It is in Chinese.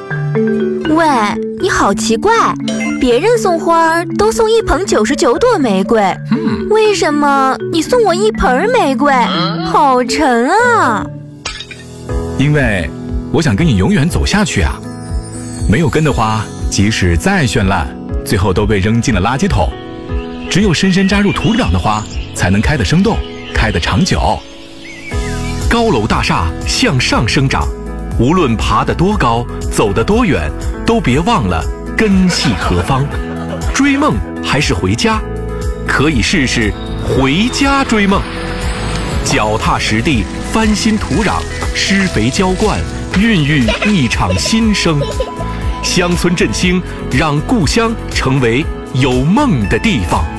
喂，你好奇怪，别人送花都送一捧99朵玫瑰，为什么你送我一盆玫瑰？好沉啊！ 因为我想跟你永远走下去啊。没有根的花，即使再绚烂，最后都被扔进了垃圾桶。只有深深扎入土壤的花，才能开得生动，开得长久。 高楼大厦向上生长，无论爬得多高，走得多远，都别忘了根系何方。追梦还是回家，可以试试回家追梦。脚踏实地，翻新土壤，施肥浇灌，孕育一场新生。乡村振兴，让故乡成为有梦的地方。